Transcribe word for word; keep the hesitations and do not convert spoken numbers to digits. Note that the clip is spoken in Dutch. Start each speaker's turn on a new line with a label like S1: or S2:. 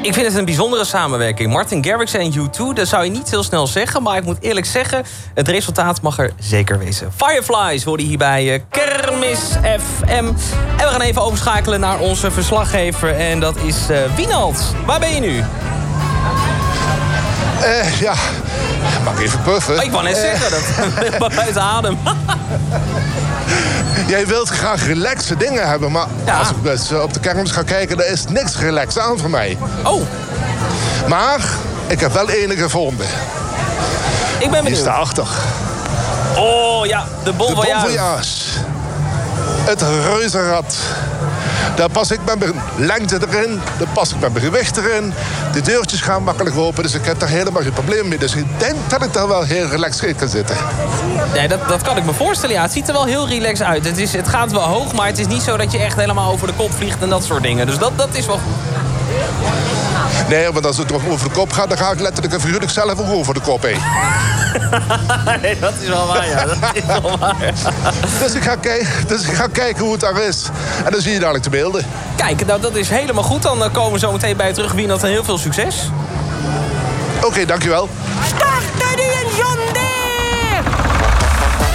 S1: Ik vind het een bijzondere samenwerking. Martin Garrix en U twee, dat zou je niet heel snel zeggen. Maar ik moet eerlijk zeggen, het resultaat mag er zeker wezen. Fireflies worden hier bij Kermis F M. En we gaan even overschakelen naar onze verslaggever. En dat is uh, Wienald. Waar ben je nu?
S2: Uh, ja, mag even puffen.
S1: Oh, ik wou net uh. zeggen, dat buiten adem.
S2: Jij wilt graag relaxe dingen hebben, maar ja. als ik dus op de kermis ga kijken, er is niks relax aan voor mij.
S1: Oh.
S2: Maar ik heb wel ene gevonden.
S1: Ik ben benieuwd.
S2: Die is daarachter.
S1: Oh ja, de Bon Voyage.
S2: De Bon Voyage. Het reuzenrad. Daar pas ik met mijn lengte erin. Daar pas ik met mijn gewicht erin. De deurtjes gaan makkelijk open. Dus ik heb daar helemaal geen probleem mee. Dus ik denk dat ik daar wel heel relaxed in kan zitten.
S1: Nee, dat, dat kan ik me voorstellen. Ja, het ziet er wel heel relaxed uit. Het, is, het gaat wel hoog, maar het is niet zo dat je echt helemaal over de kop vliegt en dat soort dingen. Dus dat, dat is wel goed.
S2: Nee, want als het over de kop gaat, dan ga ik letterlijk en figuurlijk zelf ook over de kop heen.
S1: Nee, dat is wel waar, ja. Dat is wel waar.
S2: dus, ik ga kijken, dus ik ga kijken hoe het daar is. En dan zie je dadelijk de beelden.
S1: Kijk, nou, dat is helemaal goed. Dan komen we zo meteen bij je terug. Wienald, en heel veel succes.
S2: Oké, okay, dankjewel.
S3: Starten nu een John